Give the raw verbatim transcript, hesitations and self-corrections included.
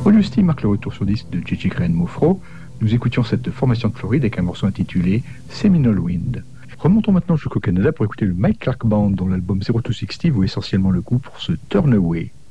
Augustin marque le retour sur disque de Gigi Crane Mofro. Nous écoutions cette formation de Floride avec un morceau intitulé Seminole Wind. Remontons maintenant jusqu'au Canada pour écouter le Mike Clark Band dont l'album zéro deux soixante vous essentiellement le coup pour ce Turn Away.